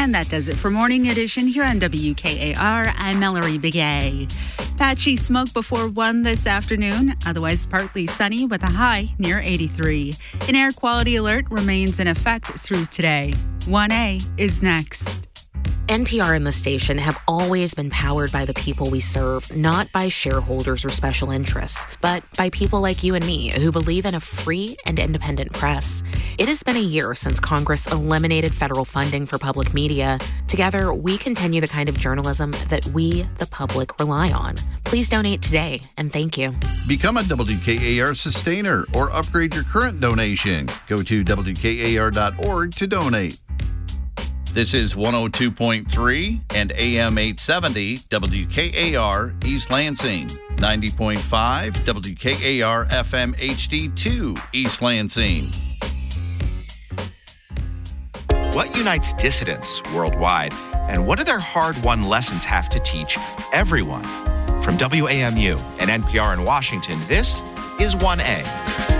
And that does it for Morning Edition here on WKAR. I'm Mallory Begay. Patchy smoke before 1 this afternoon, otherwise partly sunny with a high near 83. An air quality alert remains in effect through today. 1A is next. NPR and the station have always been powered by the people we serve, not by shareholders or special interests, but by people like you and me who believe in a free and independent press. It has been a year since Congress eliminated federal funding for public media. Together, we continue the kind of journalism that we, the public, rely on. Please donate today, and thank you. Become a WKAR sustainer or upgrade your current donation. Go to WKAR.org to donate. This is 102.3 and AM 870 WKAR East Lansing, 90.5 WKAR FM HD2 East Lansing. What unites dissidents worldwide, and what do their hard-won lessons have to teach everyone? From WAMU and NPR in Washington, this is 1A.